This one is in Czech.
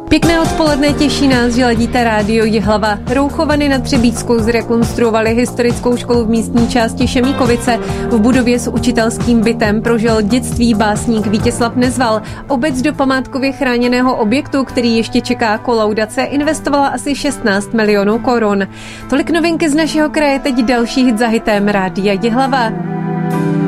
Pěkné odpoledne, těší nás, že ladíte rádio Jihlava. Rouchovany na Třebíčsku zrekonstruovali historickou školu v místní části Šemíkovice. V budově s učitelským bytem prožil dětství básník Vítězslav Nezval. Obec do památkově chráněného objektu, který ještě čeká kolaudace, investovala asi 16 milionů korun. Tolik novinky z našeho kraje, teď další hit za hitem rádia Jihlava.